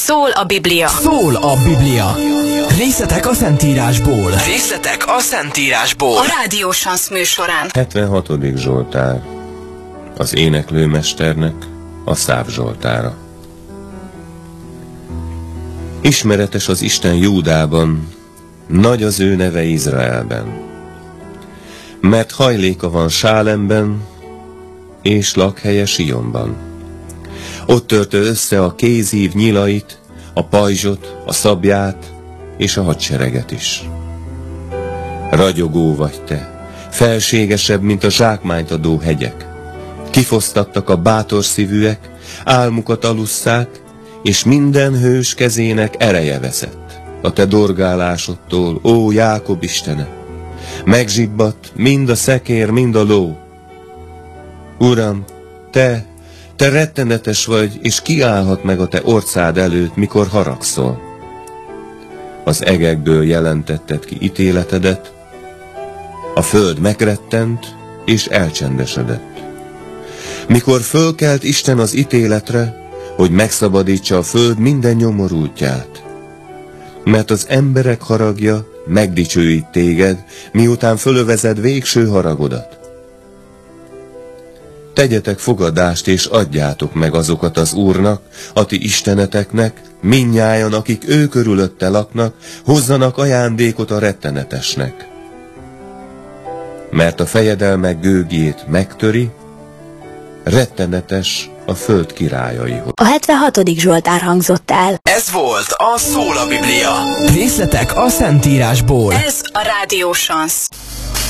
Szól a Biblia. Szól a Biblia. Részletek a Szentírásból. Részletek a Szentírásból. A Rádió Sansz műsorán. 76. Zsoltár. Az éneklőmesternek a Száv Zsoltára. Ismeretes az Isten Júdában, nagy az ő neve Izraelben. Mert hajléka van Sálemben, és lakhelye Sionban. Ott törte össze a kézív nyilait, a pajzsot, a szabját és a hadsereget is. Ragyogó vagy te, felségesebb, mint a zsákmányt adó hegyek. Kifosztattak a bátor szívűek, álmukat alusszák, és minden hős kezének ereje veszett. A te dorgálásodtól, ó Jákob Istene! Megzsibbadt mind a szekér, mind a ló. Uram, te rettenetes vagy, és kiállhat meg a te orcád előtt, mikor haragszol. Az egekből jelentetted ki ítéletedet, a föld megrettent, és elcsendesedett. Mikor fölkelt Isten az ítéletre, hogy megszabadítsa a föld minden nyomorultját. Mert az emberek haragja megdicsőít téged, miután fölövezed végső haragodat. Tegyetek fogadást és adjátok meg azokat az Úrnak, a ti isteneteknek, mindnyájan, akik ő körülötte laknak, hozzanak ajándékot a rettenetesnek. Mert a fejedelmek gőgjét megtöri, rettenetes a föld királyaihoz. A 76. Zsoltár hangzott el. Ez volt a Szól a Biblia. Részletek a Szentírásból. Ez a Rádió Sansz.